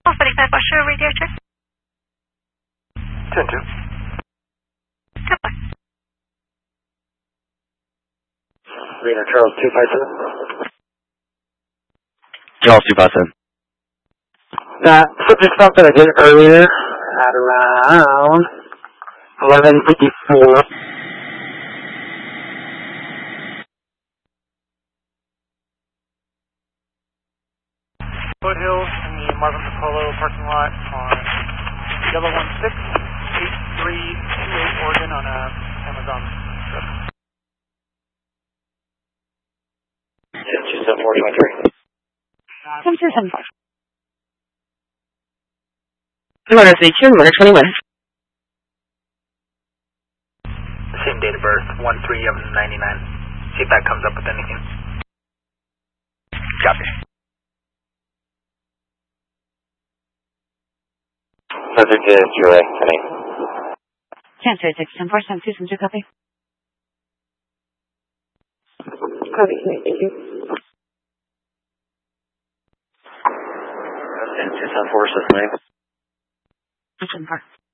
45 Offshore Radio check. 10-2. Goodbye. Reno Charles 257. Charles 257. Subject something I did earlier at around 11:54. Foothills in the Marvin Polo parking lot on Yellow 168328 Oregon on a Amazon trip. 10-2-7-4-23. 7275. Runner 32, runner 21. Same date of birth, 1/3 of 99. See if that comes up with anything. Copy. Subject is Julie. 10-36, 10-4-7-2, some 2 copy. Copy, thank you. 10-2-7-4, system name. 10-4.